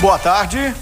Boa tarde.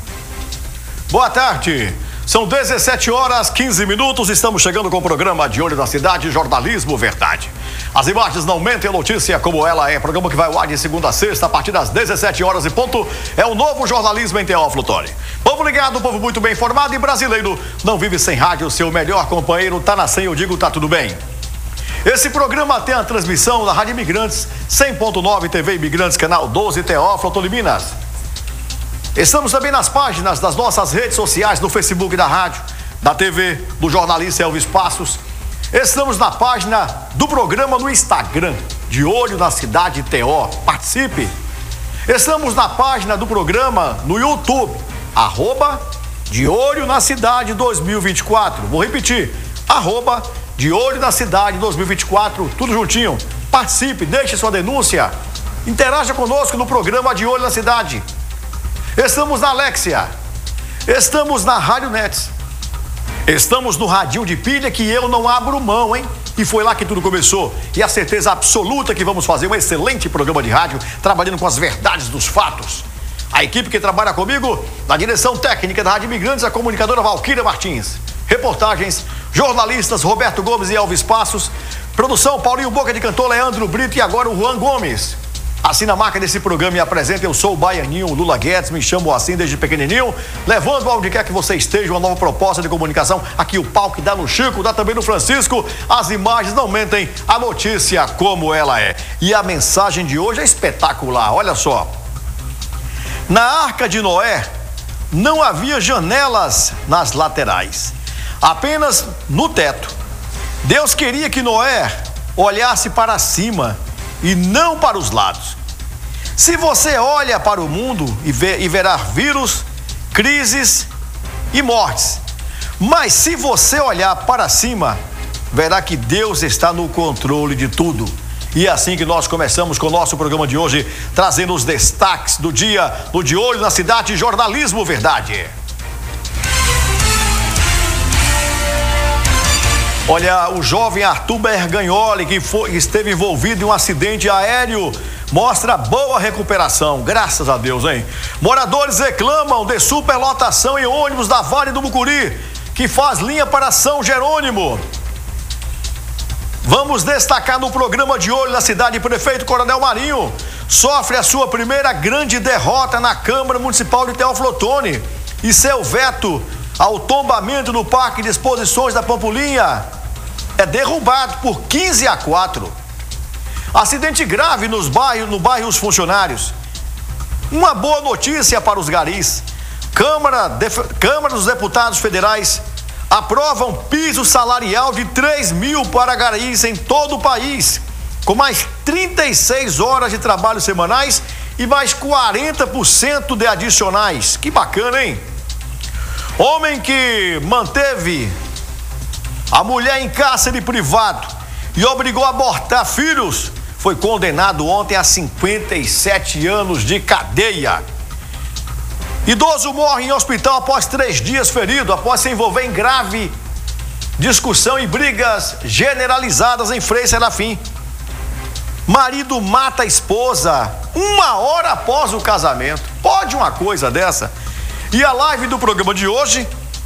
Boa tarde. São 17 horas 15 minutos. Estamos chegando com o programa De Olho na Cidade, Jornalismo Verdade. As imagens não mentem, a notícia como ela é. Programa que vai ao ar de segunda a sexta, a partir das 17 horas e ponto. É o novo jornalismo em Teófilo Otoni. Povo ligado, povo muito bem informado e brasileiro não vive sem rádio. Seu melhor companheiro tá na 100, eu digo, tá tudo bem. Esse programa tem a transmissão da Rádio Imigrantes, 100.9 TV Imigrantes, canal 12, Teófilo Otoni, Minas. Estamos também nas páginas das nossas redes sociais, no Facebook da rádio, da TV, do jornalista Elvis Passos. Estamos na página do programa no Instagram, De Olho na Cidade TO. Participe! Estamos na página do programa no YouTube, @De Olho na Cidade 2024. Vou repetir, @De Olho na Cidade 2024, tudo juntinho. Participe, deixe sua denúncia, interaja conosco no programa De Olho na Cidade. Estamos na Alexia, estamos na Rádio Nets, estamos no radinho de pilha que eu não abro mão, hein? E foi lá que tudo começou. E a certeza absoluta que vamos fazer um excelente programa de rádio, trabalhando com as verdades dos fatos. A equipe que trabalha comigo, na direção técnica da Rádio Imigrantes, a comunicadora Valquíria Martins. Reportagens, jornalistas Roberto Gomes e Elvis Passos. Produção Paulinho Boca de Cantor, Leandro Brito e agora o Juan Gomes. Assina a marca desse programa e apresenta. Eu sou o baianinho Lula Guedes, me chamo assim desde pequenininho, levando aonde quer que você esteja uma nova proposta de comunicação. Aqui o pau que dá no Chico, dá também no Francisco. As imagens não mentem, a notícia como ela é. E a mensagem de hoje é espetacular, olha só. Na Arca de Noé não havia janelas nas laterais, apenas no teto. Deus queria que Noé olhasse para cima e não para os lados. Se você olha para o mundo e verá vírus, crises e mortes. Mas se você olhar para cima, verá que Deus está no controle de tudo. E é assim que nós começamos com o nosso programa de hoje, trazendo os destaques do dia no De Olho na Cidade, Jornalismo Verdade. Olha, o jovem Arthur Bergagnoli, que esteve envolvido em um acidente aéreo, mostra boa recuperação, graças a Deus, hein? Moradores reclamam de superlotação em ônibus da Vale do Mucuri, que faz linha para São Jerônimo. Vamos destacar no programa De Olho na Cidade, prefeito Coronel Marinho sofre a sua primeira grande derrota na Câmara Municipal de Teófilo Otoni e seu veto ao tombamento no Parque de Exposições da Pampulinha é derrubado por 15-4. Acidente grave no bairro Os Funcionários. Uma boa notícia para os garis. Câmara dos Deputados Federais aprovam piso salarial de 3 mil para garis em todo o país, com mais 36 horas de trabalho semanais e mais 40% de adicionais. Que bacana, hein? Homem que manteve a mulher em cárcere privado e obrigou a abortar filhos foi condenado ontem a 57 anos de cadeia. Idoso morre em hospital após 3 dias ferido, após se envolver em grave discussão e brigas generalizadas em Frei Serafim. Marido mata a esposa 1 hora após o casamento. Pode uma coisa dessa? E a live do programa de hoje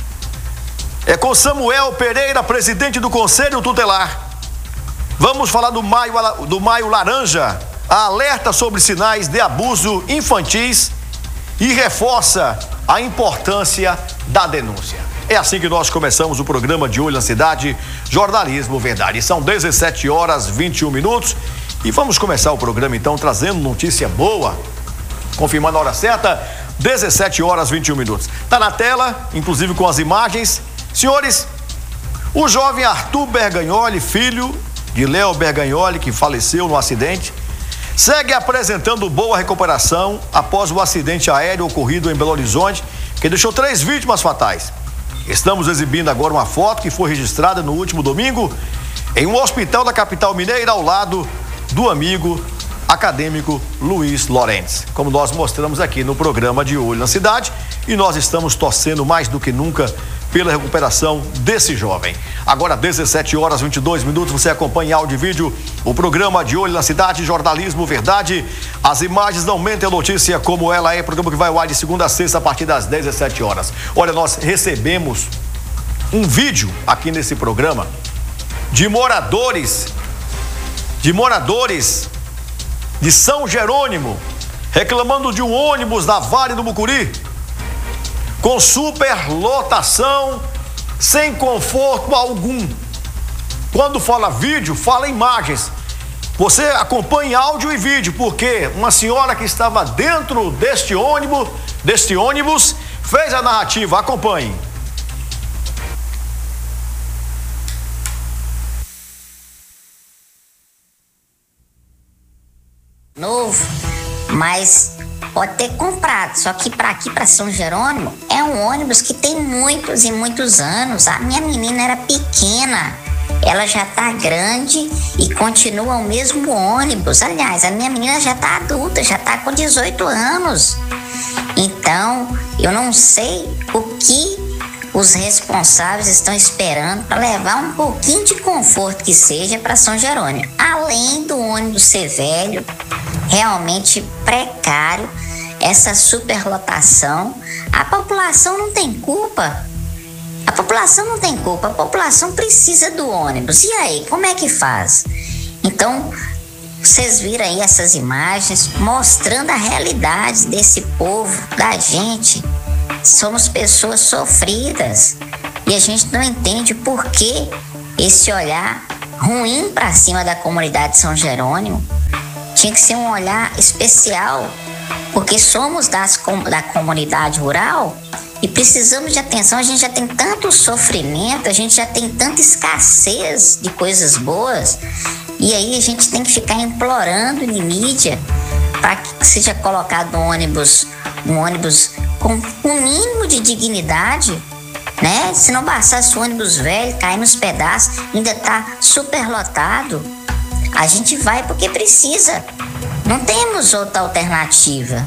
é com Samuel Pereira, presidente do Conselho Tutelar. Vamos falar do Maio Laranja, alerta sobre sinais de abuso infantis e reforça a importância da denúncia. É assim que nós começamos o programa De Olho na Cidade, Jornalismo Verdade. São 17 horas 21 minutos e vamos começar o programa então trazendo notícia boa, confirmando a hora certa, 17 horas 21 minutos. Tá na tela, inclusive com as imagens. Senhores, o jovem Arthur Bergagnoli, filho de Léo Bergagnoli, que faleceu no acidente, segue apresentando boa recuperação após o acidente aéreo ocorrido em Belo Horizonte, que deixou 3 vítimas fatais. Estamos exibindo agora uma foto que foi registrada no último domingo em um hospital da capital mineira, ao lado do amigo acadêmico Luiz Lorentz, como nós mostramos aqui no programa De Olho na Cidade, e nós estamos torcendo mais do que nunca pela recuperação desse jovem. Agora, 17 horas 22 minutos, você acompanha em áudio e vídeo o programa De Olho na Cidade, Jornalismo Verdade. As imagens não mentem a notícia como ela é, programa que vai ao ar de segunda a sexta a partir das 17 horas. Olha, nós recebemos um vídeo aqui nesse programa de moradores de São Jerônimo reclamando de um ônibus na Vale do Mucuri com superlotação, sem conforto algum. Quando fala vídeo, fala imagens. Você acompanha áudio e vídeo, porque uma senhora que estava dentro deste ônibus fez a narrativa. Acompanhe. Novo, mas pode ter comprado, só que para aqui, para São Jerônimo, é um ônibus que tem muitos e muitos anos. A minha menina era pequena, ela já tá grande e continua o mesmo ônibus. Aliás, a minha menina já tá adulta, já tá com 18 anos. Então, eu não sei o que os responsáveis estão esperando para levar um pouquinho de conforto que seja para São Jerônimo. Além do ônibus ser velho, realmente precário, essa superlotação, a população não tem culpa. A população precisa do ônibus. E aí, como é que faz? Então, vocês viram aí essas imagens mostrando a realidade desse povo, da gente. Somos pessoas sofridas e a gente não entende por que esse olhar ruim para cima da comunidade de São Jerônimo. Tinha que ser um olhar especial, porque somos da comunidade rural e precisamos de atenção. A gente já tem tanto sofrimento, a gente já tem tanta escassez de coisas boas, e aí a gente tem que ficar implorando em mídia para que seja colocado um ônibus com um mínimo de dignidade, né? Se não bastasse o ônibus velho, cair nos pedaços, ainda tá superlotado. A gente vai porque precisa. Não temos outra alternativa.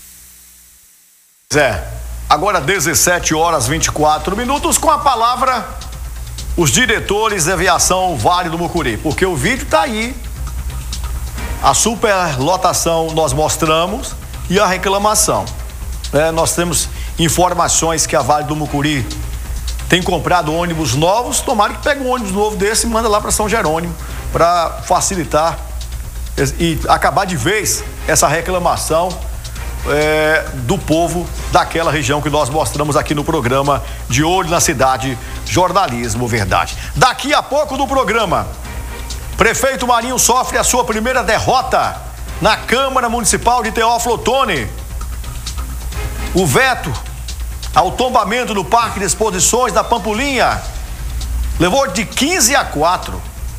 Agora 17 horas 24 minutos, com a palavra os diretores de aviação Vale do Mucuri, porque o vídeo tá aí. A superlotação nós mostramos e a reclamação. Nós temos informações que a Vale do Mucuri tem comprado ônibus novos. Tomara que pegue um ônibus novo desse e manda lá para São Jerônimo, para facilitar e acabar de vez essa reclamação do povo daquela região que nós mostramos aqui no programa De Olho na Cidade, Jornalismo Verdade. Daqui a pouco no programa, prefeito Marinho sofre a sua primeira derrota na Câmara Municipal de Teófilo Otoni. O veto ao tombamento do Parque de Exposições da Pampulinha levou de 15-4.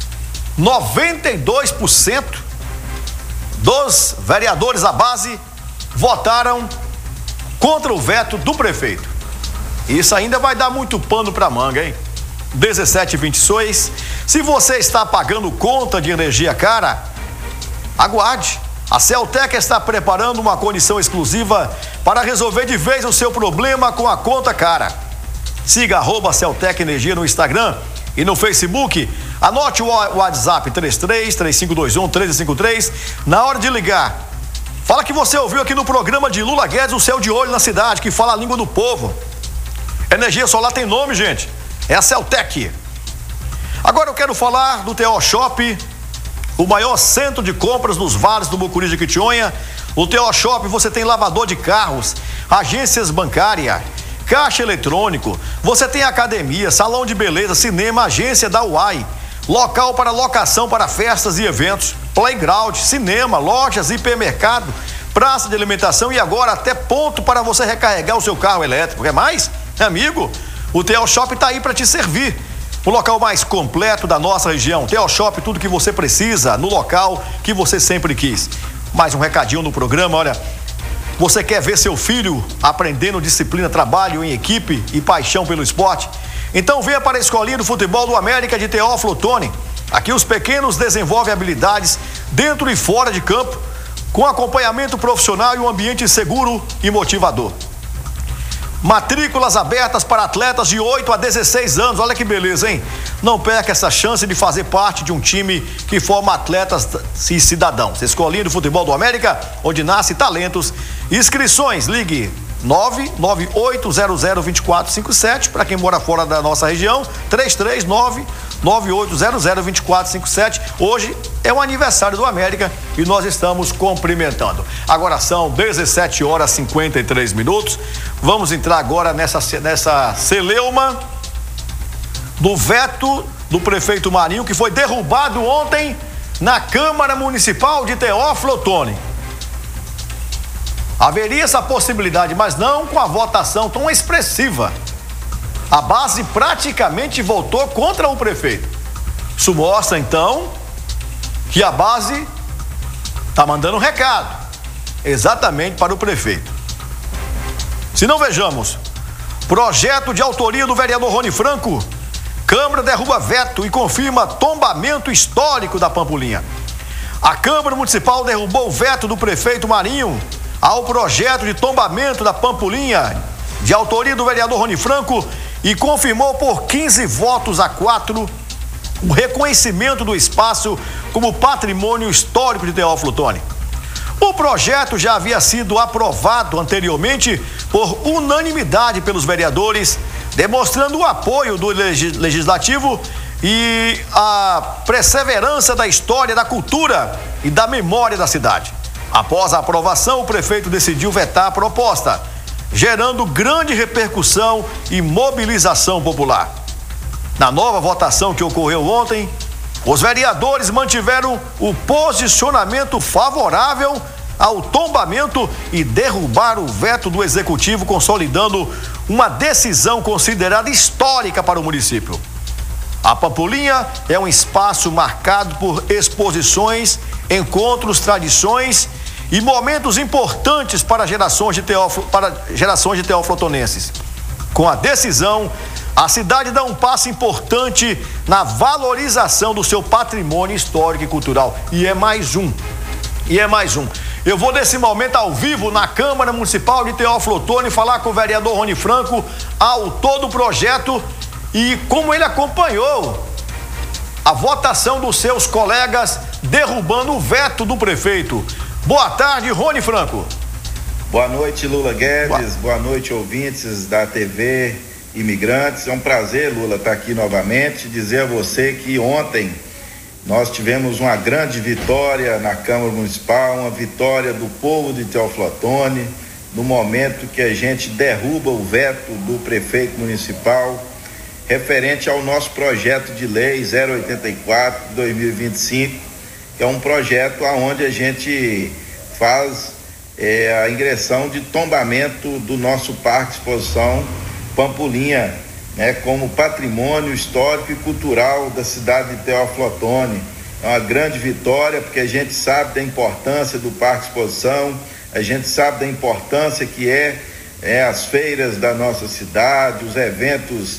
92% dos vereadores da base votaram contra o veto do prefeito. Isso ainda vai dar muito pano para manga, hein? 17h26. Se você está pagando conta de energia cara, aguarde. A Celtec está preparando uma condição exclusiva para resolver de vez o seu problema com a conta cara. Siga @Celtec Energia no Instagram e no Facebook. Anote o WhatsApp 33-3521-1353. Na hora de ligar, fala que você ouviu aqui no programa de Lula Guedes, o Céu de Olho na Cidade, que fala a língua do povo. Energia solar tem nome, gente. É a Celtec. Agora eu quero falar do TO Shop, o maior centro de compras dos vales do Mucuri de Jequitinhonha. O TO Shop, você tem lavador de carros, agências bancárias, caixa eletrônico, você tem academia, salão de beleza, cinema, agência da UAI, local para locação para festas e eventos, playground, cinema, lojas, hipermercado, praça de alimentação e agora até ponto para você recarregar o seu carro elétrico. Quer mais? Amigo, o TO Shop está aí para te servir. O local mais completo da nossa região. TO Shop, tudo que você precisa no local que você sempre quis. Mais um recadinho no programa, olha. Você quer ver seu filho aprendendo disciplina, trabalho em equipe e paixão pelo esporte? Então venha para a Escolinha do Futebol do América de Teófilo Otoni. Aqui os pequenos desenvolvem habilidades dentro e fora de campo, com acompanhamento profissional e um ambiente seguro e motivador. Matrículas abertas para atletas de 8 a 16 anos. Olha que beleza, hein? Não perca essa chance de fazer parte de um time que forma atletas e cidadãos. Escolinha do Futebol do América, onde nasce talentos. Inscrições, ligue 998002457 para quem mora fora da nossa região, 339-9800-2457. Hoje é o aniversário do América e nós estamos cumprimentando. Agora são 17h53. Vamos entrar agora nessa celeuma do veto do prefeito Marinho, que foi derrubado ontem na Câmara Municipal de Teófilo Otoni. Haveria essa possibilidade, mas não com a votação tão expressiva. A base praticamente votou contra o prefeito. Isso mostra, então, que a base está mandando um recado exatamente para o prefeito. Se não, vejamos. Projeto de autoria do vereador Rony Franco. Câmara derruba veto e confirma tombamento histórico da Pampulinha. A Câmara Municipal derrubou o veto do prefeito Marinho ao projeto de tombamento da Pampulinha, de autoria do vereador Rony Franco, e confirmou por 15 votos a 4 o reconhecimento do espaço como patrimônio histórico de Teófilo Otoni. O projeto já havia sido aprovado anteriormente por unanimidade pelos vereadores, demonstrando o apoio do legislativo e a perseverança da história, da cultura e da memória da cidade. Após a aprovação, o prefeito decidiu vetar a proposta, gerando grande repercussão e mobilização popular. Na nova votação que ocorreu ontem, os vereadores mantiveram o posicionamento favorável ao tombamento e derrubaram o veto do executivo, consolidando uma decisão considerada histórica para o município. A Pampulinha é um espaço marcado por exposições, encontros, tradições e momentos importantes para gerações de teófilo-otonenses. Com a decisão, a cidade dá um passo importante na valorização do seu patrimônio histórico e cultural. E é mais um. Eu vou, nesse momento, ao vivo, na Câmara Municipal de Teófilo Otoni, falar com o vereador Rony Franco, autor do projeto, e como ele acompanhou a votação dos seus colegas, derrubando o veto do prefeito. Boa tarde, Rony Franco. Boa noite, Lula Guedes. Boa noite, ouvintes da TV Imigrantes. É um prazer, Lula, estar aqui novamente. Dizer a você que ontem nós tivemos uma grande vitória na Câmara Municipal, uma vitória do povo de Teófilo Otoni, no momento que a gente derruba o veto do prefeito municipal referente ao nosso projeto de lei 084 de 2025, que é um projeto onde a gente faz a ingressão de tombamento do nosso Parque de Exposição Pampulinha, né, como patrimônio histórico e cultural da cidade de Teófilo Otoni. É uma grande vitória, porque a gente sabe da importância do Parque de Exposição, a gente sabe da importância que é as feiras da nossa cidade, os eventos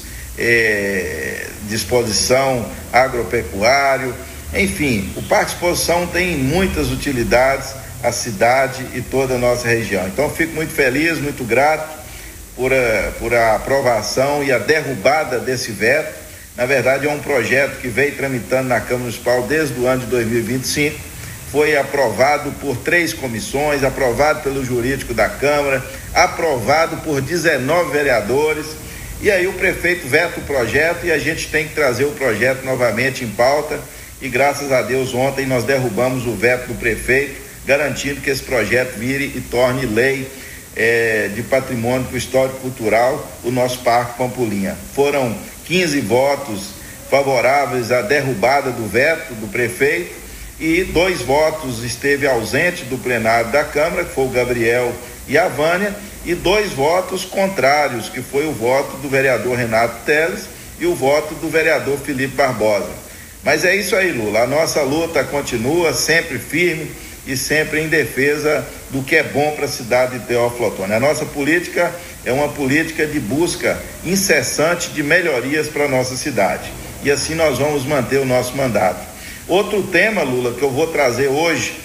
de exposição agropecuário. Enfim, o Parque de Exposição tem muitas utilidades à cidade e toda a nossa região. Então, fico muito feliz, muito grato por a aprovação e a derrubada desse veto. Na verdade, é um projeto que veio tramitando na Câmara Municipal desde o ano de 2025. Foi aprovado por 3 comissões, aprovado pelo jurídico da Câmara, aprovado por 19 vereadores. E aí o prefeito veta o projeto e a gente tem que trazer o projeto novamente em pauta. E graças a Deus ontem nós derrubamos o veto do prefeito, garantindo que esse projeto vire e torne lei de patrimônio histórico cultural o nosso Parque Pampulinha. Foram 15 votos favoráveis à derrubada do veto do prefeito e 2 votos esteve ausente do plenário da Câmara, que foi o Gabriel e a Vânia, e 2 votos contrários, que foi o voto do vereador Renato Teles e o voto do vereador Felipe Barbosa. Mas é isso aí, Lula, a nossa luta continua sempre firme e sempre em defesa do que é bom para a cidade de Teófilo Otoni. A nossa política é uma política de busca incessante de melhorias para a nossa cidade. E assim nós vamos manter o nosso mandato. Outro tema, Lula, que eu vou trazer hoje,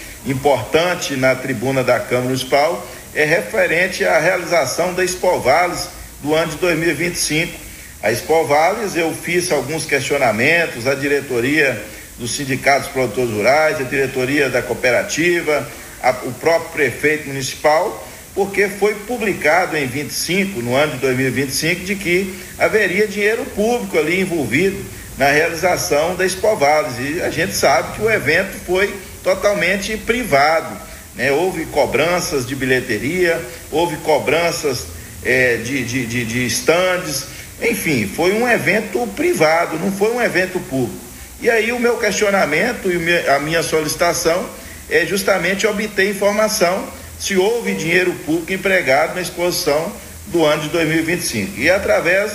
importante na tribuna da Câmara Municipal, é referente à realização da Expovales do ano de 2025. A Expovales, eu fiz alguns questionamentos, a diretoria dos sindicatos produtores rurais, a diretoria da cooperativa, o próprio prefeito municipal, porque foi publicado em 25, no ano de 2025, de que haveria dinheiro público ali envolvido na realização da Expovales, e a gente sabe que o evento foi totalmente privado, né? Houve cobranças de bilheteria, houve cobranças de estandes, enfim, foi um evento privado, não foi um evento público. E aí o meu questionamento e a minha solicitação é justamente obter informação se houve dinheiro público empregado na exposição do ano de 2025. E através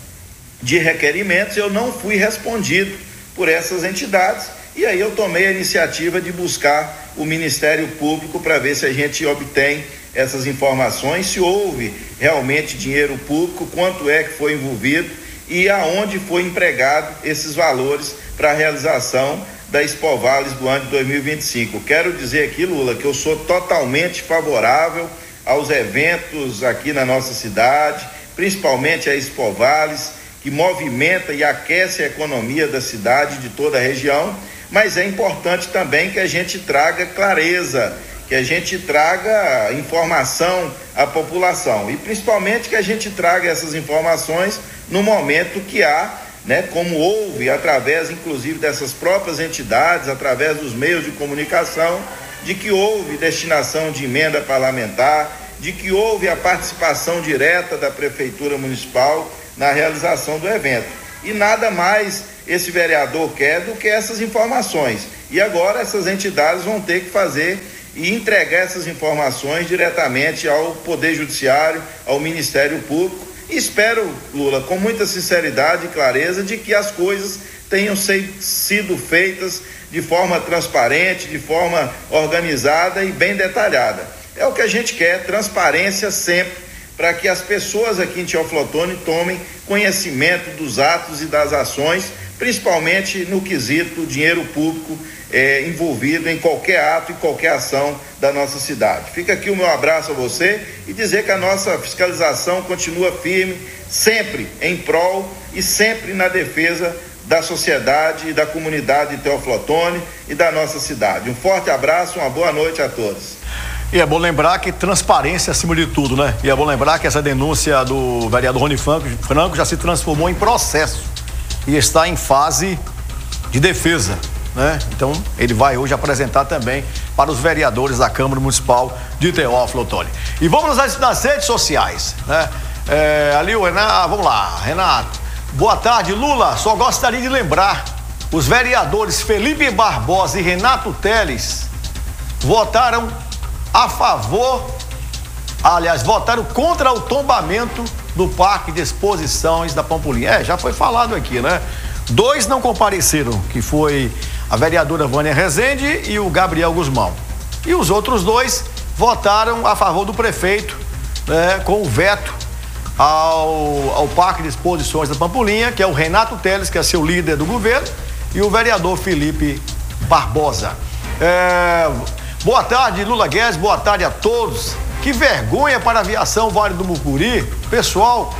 de requerimentos eu não fui respondido por essas entidades, e aí eu tomei a iniciativa de buscar o Ministério Público para ver se a gente obtém essas informações, se houve realmente dinheiro público, quanto é que foi envolvido e aonde foi empregado esses valores para a realização da Expovales do ano de 2025. Quero dizer aqui, Lula, que eu sou totalmente favorável aos eventos aqui na nossa cidade, principalmente a Expovales, que movimenta e aquece a economia da cidade, de toda a região, mas é importante também que a gente traga clareza, que a gente traga informação à população e principalmente que a gente traga essas informações no momento que há, né, como houve através inclusive dessas próprias entidades, através dos meios de comunicação, de que houve destinação de emenda parlamentar, de que houve a participação direta da Prefeitura Municipal na realização do evento. E nada mais esse vereador quer do que essas informações. E agora essas entidades vão ter que fazer e entregar essas informações diretamente ao Poder Judiciário, ao Ministério Público. E espero, Lula, com muita sinceridade e clareza, de que as coisas tenham sido feitas de forma transparente, de forma organizada e bem detalhada. É o que a gente quer, transparência sempre, para que as pessoas aqui em Teoflotone tomem conhecimento dos atos e das ações, principalmente no quesito dinheiro público envolvido em qualquer ato e qualquer ação da nossa cidade. Fica aqui o meu abraço a você e dizer que a nossa fiscalização continua firme, sempre em prol e sempre na defesa da sociedade e da comunidade de Teoflotone e da nossa cidade. Um forte abraço, uma boa noite a todos. E é bom lembrar que transparência acima de tudo, né? E é bom lembrar que essa denúncia do vereador Rony Franco já se transformou em processo e está em fase de defesa, né? Então, ele vai hoje apresentar também para os vereadores da Câmara Municipal de Teófilo. E vamos nas redes sociais, né? Ali o Renato, vamos lá, Renato. Boa tarde, Lula. Só gostaria de lembrar, os vereadores Felipe Barbosa e Renato Teles votaram a favor, aliás, votaram contra o tombamento do Parque de Exposições da Pampulinha. Já foi falado aqui, né? 2 não compareceram, que foi a vereadora Vânia Rezende e o Gabriel Guzmão. E os outros 2 votaram a favor do prefeito, né, com o veto ao Parque de Exposições da Pampulinha, que é o Renato Teles, que é seu líder do governo, e o vereador Felipe Barbosa. Boa tarde, Lula Guedes, boa tarde a todos. Que vergonha para a aviação Vale do Mucuri. Pessoal,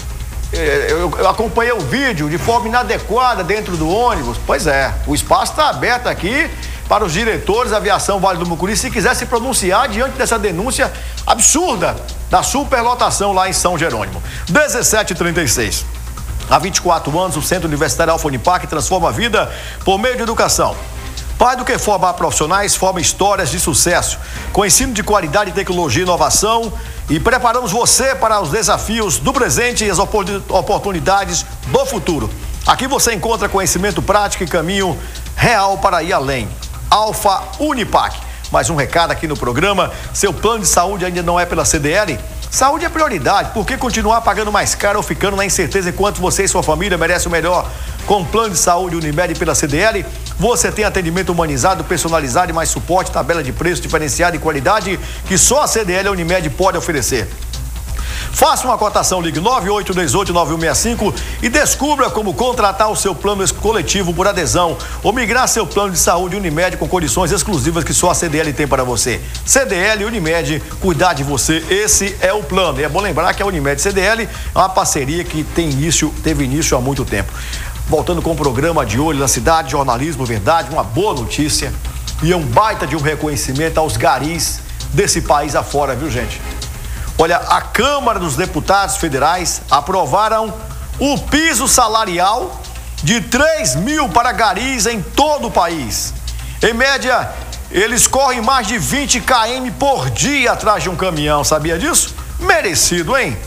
eu acompanhei o vídeo de forma inadequada dentro do ônibus. Pois é, o espaço está aberto aqui para os diretores da aviação Vale do Mucuri, se quiser se pronunciar diante dessa denúncia absurda da superlotação lá em São Jerônimo. 17h36. Há 24 anos, o Centro Universitário Alfa Unipac transforma a vida por meio de educação. Mais do que formar profissionais, forma histórias de sucesso, com ensino de qualidade, tecnologia e inovação, e preparamos você para os desafios do presente e as oportunidades do futuro. Aqui você encontra conhecimento prático e caminho real para ir além. Alfa Unipac. Mais um recado aqui no programa: seu plano de saúde ainda não é pela CDL? Saúde é prioridade, por que continuar pagando mais caro ou ficando na incerteza enquanto você e sua família merecem o melhor? Com o plano de saúde Unimed pela CDL, você tem atendimento humanizado, personalizado e mais suporte, tabela de preço diferenciada e qualidade que só a CDL e a Unimed pode oferecer. Faça uma cotação, ligue 9818-9165 e descubra como contratar o seu plano coletivo por adesão ou migrar seu plano de saúde Unimed com condições exclusivas que só a CDL tem para você. CDL Unimed, cuidar de você, esse é o plano. E é bom lembrar que a Unimed CDL é uma parceria que teve início há muito tempo. Voltando com o programa De Olho na Cidade, Jornalismo Verdade, uma boa notícia e um baita de um reconhecimento aos garis desse país afora, viu, gente? Olha, a Câmara dos Deputados Federais aprovaram o piso salarial de 3 mil para garis em todo o país. Em média, eles correm mais de 20 km por dia atrás de um caminhão, sabia disso? Merecido, hein?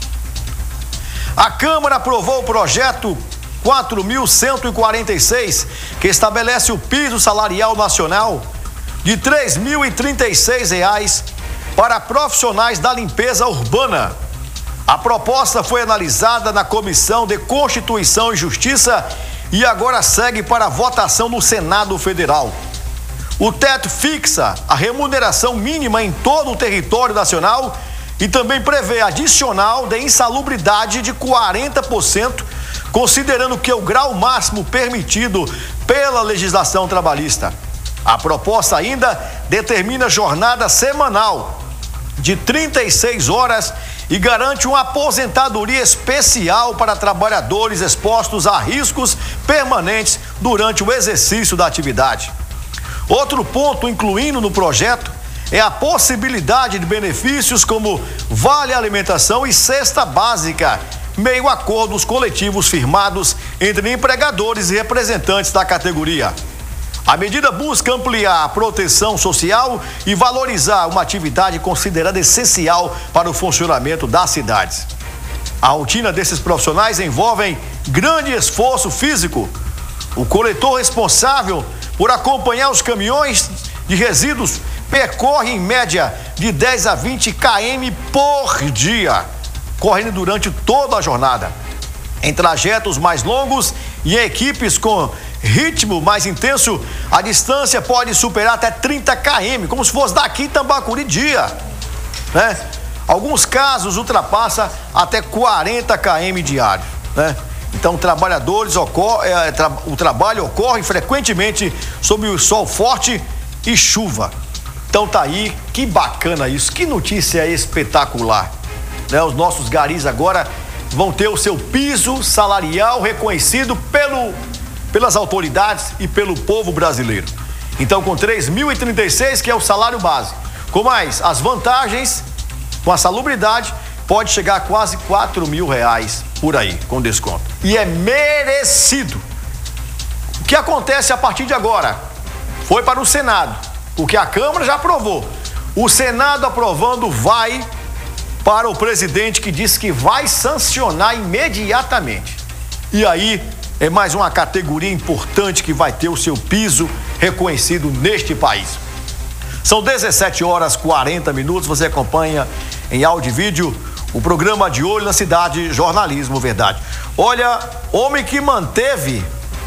A Câmara aprovou o projeto 4.146, que estabelece o piso salarial nacional de R$ 3.036 para profissionais da limpeza urbana. A proposta foi analisada na Comissão de Constituição e Justiça e agora segue para votação no Senado Federal. O teto fixa a remuneração mínima em todo o território nacional e também prevê adicional de insalubridade de 40%, considerando que é o grau máximo permitido pela legislação trabalhista. A proposta ainda determina jornada semanal de 36 horas e garante uma aposentadoria especial para trabalhadores expostos a riscos permanentes durante o exercício da atividade. Outro ponto incluindo no projeto é a possibilidade de benefícios como vale alimentação e cesta básica, meio a acordos coletivos firmados entre empregadores e representantes da categoria. A medida busca ampliar a proteção social e valorizar uma atividade considerada essencial para o funcionamento das cidades. A rotina desses profissionais envolve grande esforço físico. O coletor responsável por acompanhar os caminhões de resíduos percorre em média de 10 a 20 km por dia, correndo durante toda a jornada. Em trajetos mais longos e em equipes com ritmo mais intenso, a distância pode superar até 30 km, como se fosse daqui em Tambacuri dia, né? Alguns casos ultrapassa até 40 km diário, né? Então, trabalhadores o trabalho ocorre frequentemente sob o sol forte e chuva. Então tá aí, que bacana isso, que notícia espetacular, né? Os nossos garis agora vão ter o seu piso salarial reconhecido pelas autoridades e pelo povo brasileiro. Então, com 3.036, que é o salário base, com mais as vantagens, com a salubridade, pode chegar a quase R$4.000 por aí, com desconto. E é merecido. O que acontece a partir de agora? Foi para o Senado, porque a Câmara já aprovou. O Senado aprovando vai para o presidente, que disse que vai sancionar imediatamente. E aí é mais uma categoria importante que vai ter o seu piso reconhecido neste país. São 17h40, você acompanha em áudio e vídeo o programa De Olho na Cidade, Jornalismo Verdade. Olha, homem que manteve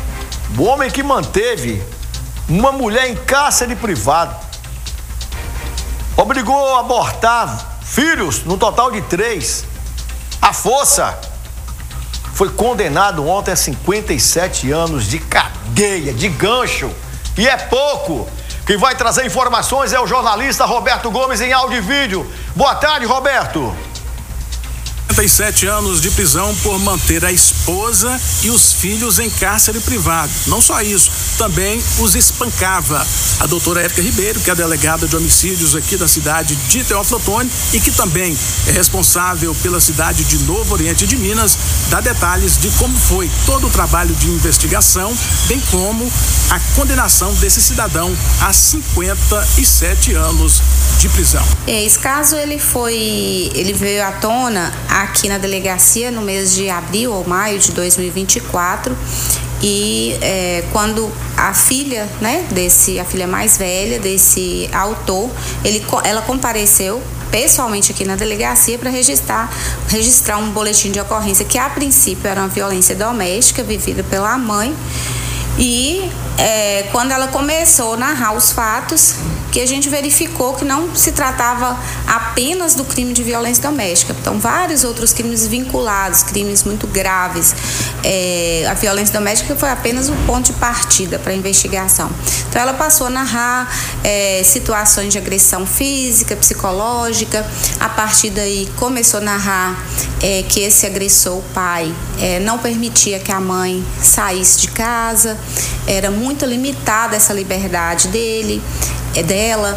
uma mulher em cárcere privado, obrigou a abortar filhos, no total de 3, à força, foi condenado ontem a 57 anos de cadeia, de gancho, e é pouco. Quem vai trazer informações é o jornalista Roberto Gomes em áudio e vídeo. Boa tarde, Roberto. 57 anos de prisão por manter a esposa e os filhos em cárcere privado. Não só isso, também os espancava. A doutora Érica Ribeiro, que é a delegada de homicídios aqui da cidade de Teófilo Otoni e que também é responsável pela cidade de Novo Oriente de Minas, dá detalhes de como foi todo o trabalho de investigação, bem como a condenação desse cidadão a 57 anos de prisão. Esse caso ele veio à tona aqui na delegacia no mês de abril ou maio de 2024 e quando a filha, né, a filha mais velha desse autor, ela compareceu pessoalmente aqui na delegacia para registrar um boletim de ocorrência que a princípio era uma violência doméstica vivida pela mãe. E quando ela começou a narrar os fatos, que a gente verificou que não se tratava apenas do crime de violência doméstica. Então, vários outros crimes vinculados, crimes muito graves. A violência doméstica foi apenas o ponto de partida para a investigação. Então, ela passou a narrar situações de agressão física, psicológica. A partir daí, começou a narrar que esse agressor, o pai, não permitia que a mãe saísse de casa. Era muito limitada essa liberdade dela,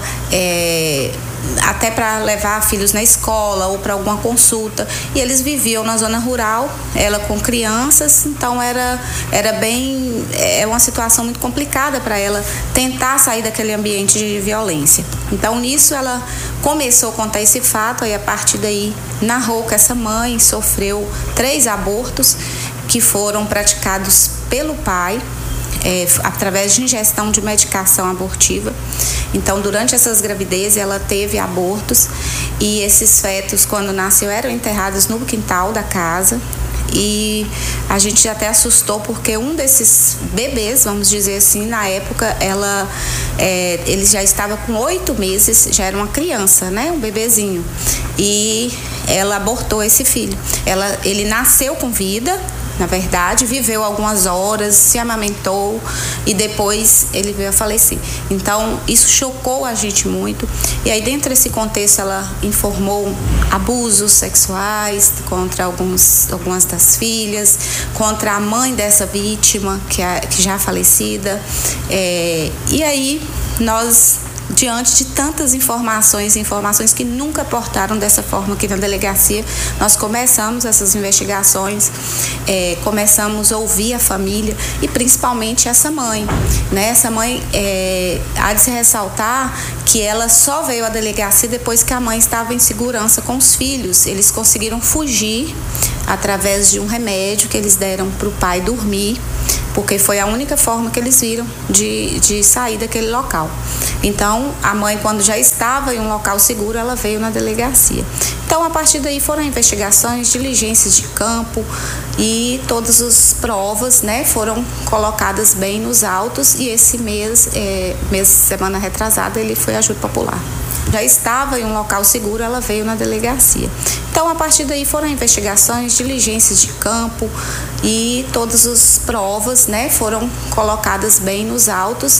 até para levar filhos na escola ou para alguma consulta. E eles viviam na zona rural, ela com crianças, então era uma situação muito complicada para ela tentar sair daquele ambiente de violência. Então, nisso, ela começou a contar esse fato, e a partir daí narrou que essa mãe sofreu 3 abortos que foram praticados pelo pai, através de ingestão de medicação abortiva. Então, durante essas gravidezes, ela teve abortos, e esses fetos, quando nasceu, eram enterrados no quintal da casa. E a gente até assustou, porque um desses bebês, vamos dizer assim, na época, ele já estava com 8 meses, já era uma criança, né? Um bebezinho. E ela abortou esse filho. Ele nasceu com vida, na verdade, viveu algumas horas, se amamentou e depois ele veio a falecer. Então, isso chocou a gente muito. E aí, dentro desse contexto, ela informou abusos sexuais contra algumas das filhas, contra a mãe dessa vítima, que já é falecida. E aí, nós, diante de tantas informações que nunca portaram dessa forma aqui na delegacia, nós começamos essas investigações, começamos a ouvir a família e principalmente essa mãe, né? Essa mãe, há de se ressaltar que ela só veio à delegacia depois que a mãe estava em segurança com os filhos. Eles conseguiram fugir através de um remédio que eles deram para o pai dormir, porque foi a única forma que eles viram de sair daquele local. Então, a mãe, quando já estava em um local seguro, ela veio na delegacia. Então, a partir daí foram investigações, diligências de campo, e todas as provas, né, foram colocadas bem nos autos, e esse semana retrasada, ele foi ajuda popular. Já estava em um local seguro, ela veio na delegacia. Então, a partir daí foram investigações, diligências de campo, e todas as provas, né, foram colocadas bem nos autos.